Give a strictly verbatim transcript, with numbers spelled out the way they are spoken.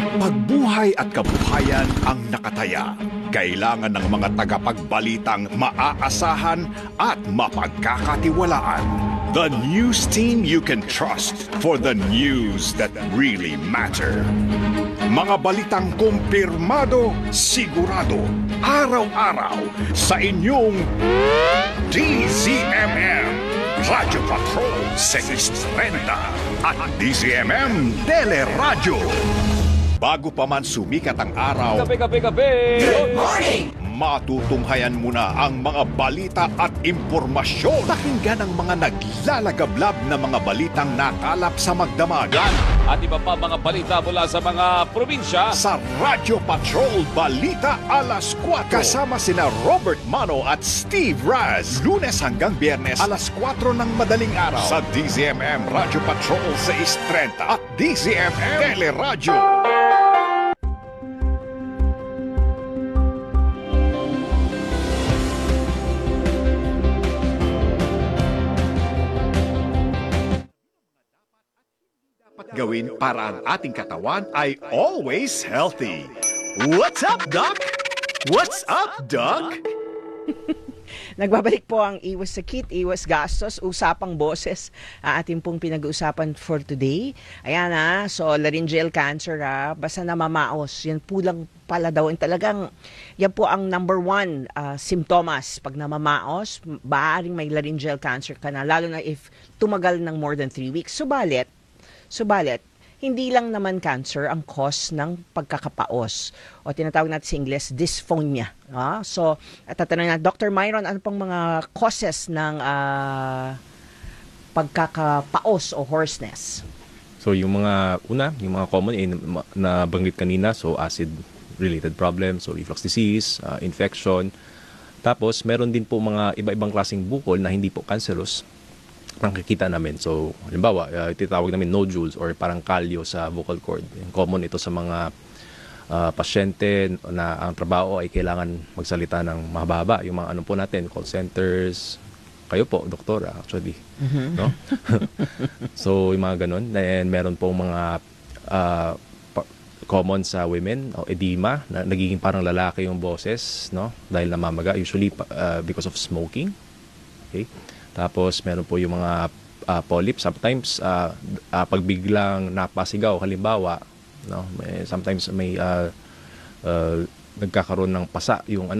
Pagbuhay at kabuhayan ang nakataya. Kailangan ng mga tagapagbalitang maaasahan at mapagkakatiwalaan. The news team you can trust for the news that really matter. Mga balitang kumpirmado, sigurado, araw-araw sa inyong D Z M M, Radio Patrol six thirty at D Z M M Teleradyo. Bago pa man sumikat ang araw, Kape, kape, kape! Good morning! Matutunghayan mo na ang mga balita at impormasyon. Pakinggan ang mga naglalagablab na mga balitang nakalap sa magdamagan. At iba pa mga balita mula sa mga probinsya. Sa Radio Patrol Balita Alas kwatro. Kasama sina Robert Mano at Steve Raz. Lunes hanggang Biyernes, alas kwatro ng madaling araw. Sa D Z M M Radio Patrol six thirty at D Z M M Teleradyo. Gawin para ang ating katawan ay always healthy. What's up, Doc? What's up, Doc? Nagbabalik po ang iwas sakit, iwas gastos, usapang boses ang ating pong pinag-uusapan for today. Ayan ha, so laryngeal cancer ha, basta namamaos, yan po lang pala daw. And talagang yan po ang number one uh, symptoms pag namamaos, maaaring may laryngeal cancer ka na, lalo na if tumagal ng more than three weeks. Subalit, Subalit, hindi lang naman cancer ang cause ng pagkakapaos o tinatawag natin sa English, dysphonia. Ah? So, at tatanungin na, Doctor Myron, ano pang mga causes ng uh, pagkakapaos o hoarseness? So, yung mga una, yung mga common eh, na banggit kanina, so acid-related problems, so reflux disease, uh, infection. Tapos, meron din po mga iba-ibang klaseng bukol na hindi po cancerous nakikita namin. So, halimbawa, uh, ititawag namin nodules or parang kalyo sa vocal cord. Common ito sa mga uh, pasyente na ang trabaho ay kailangan magsalita ng mahaba. Yung mga ano po natin, call centers, kayo po, doktora, actually. Mm-hmm. No? So, yung mga ganun. And meron pong mga uh, common sa women, o edema, na nagiging parang lalaki yung boses, no? Dahil namamaga, usually uh, because of smoking. Okay? Tapos meron po yung mga uh, polyps. Sometimes uh, uh, pag biglang napasigaw, halimbawa, no, may, sometimes may uh, uh, nagkakaroon ng pasa yung ano